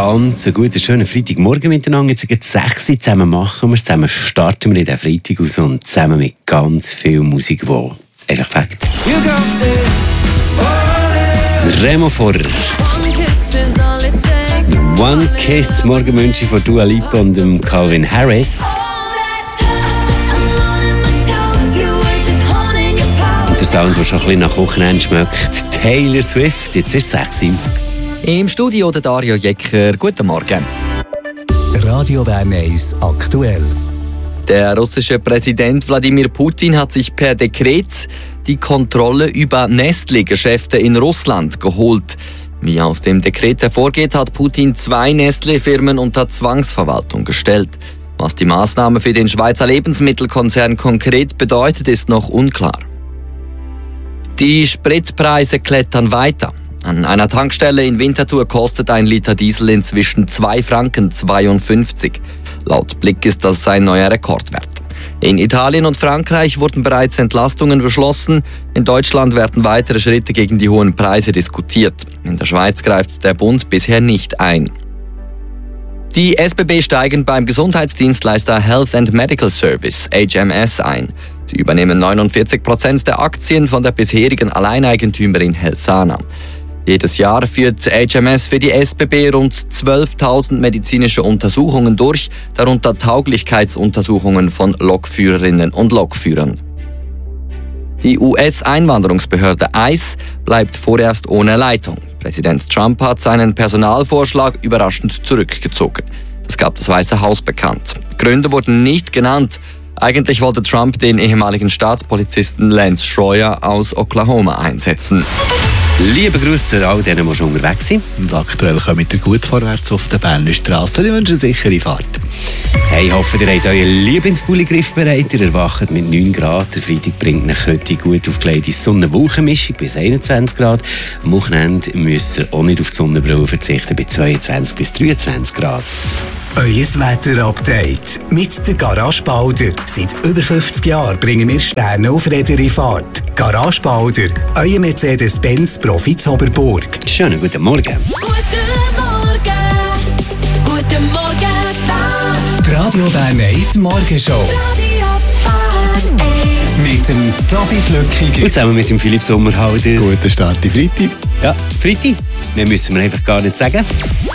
ganz guten, schönen Freitagmorgen miteinander. Jetzt gehen 6 Uhr zusammen machen wir es. Zusammen starten wir in den Freitag aus und zusammen mit ganz viel Musik, die einfach fängt. Remo Forrer. One Kiss, Morgenwünsche von Dua Lipa und dem Calvin Harris. Und der Sound, der schon ein bisschen nach Wochenende schmeckt, Taylor Swift. Jetzt ist es 6 Uhr. Im Studio der Dario Jecker. Guten Morgen. Radio Bern 1 aktuell. Der russische Präsident Wladimir Putin hat sich per Dekret die Kontrolle über Nestlé-Geschäfte in Russland geholt. Wie aus dem Dekret hervorgeht, hat Putin 2 Nestlé-Firmen unter Zwangsverwaltung gestellt. Was die Maßnahme für den Schweizer Lebensmittelkonzern konkret bedeutet, ist noch unklar. Die Spritpreise klettern weiter. An einer Tankstelle in Winterthur kostet ein Liter Diesel inzwischen 2,52 Franken. Laut Blick ist das ein neuer Rekordwert. In Italien und Frankreich wurden bereits Entlastungen beschlossen. In Deutschland werden weitere Schritte gegen die hohen Preise diskutiert. In der Schweiz greift der Bund bisher nicht ein. Die SBB steigen beim Gesundheitsdienstleister Health and Medical Service, HMS, ein. Sie übernehmen 49% der Aktien von der bisherigen Alleineigentümerin Helsana. Jedes Jahr führt HMS für die SBB rund 12.000 medizinische Untersuchungen durch, darunter Tauglichkeitsuntersuchungen von Lokführerinnen und Lokführern. Die US-Einwanderungsbehörde ICE bleibt vorerst ohne Leitung. Präsident Trump hat seinen Personalvorschlag überraschend zurückgezogen. Das gab das Weiße Haus bekannt. Gründe wurden nicht genannt. Eigentlich wollte Trump den ehemaligen Staatspolizisten Lance Schroyer aus Oklahoma einsetzen. Liebe Grüße zu all denen, die schon unterwegs sind. Und aktuell kommt ihr gut vorwärts auf der Berner Straße. Ich wünsche eine sichere Fahrt. Hey, ich hoffe, ihr habt euren Lieblingspulli griffbereit. Ihr erwacht mit 9 Grad. Der Freitag bringt euch heute gut aufgelegte Sonne-Wolkenmischung bis 21 Grad. Am Wochenende müsst ihr auch nicht auf die Sonnenbrille verzichten bei 22 bis 23 Grad. Euer Wetter-Update mit der Garage Balder. Seit über 50 Jahren bringen wir Sterne auf Räder in Fahrt. Garage Balder, euer Mercedes-Benz Profi Zoberburg. Schönen guten Morgen. Guten Morgen, Die Radio Bern 1 Morgenshow. Mit dem Tobi Flückiger. Und zusammen mit dem Philipp Sommerhalder. Guten Start in Freitag. Ja, Freitag. Mehr müssen wir einfach gar nicht sagen.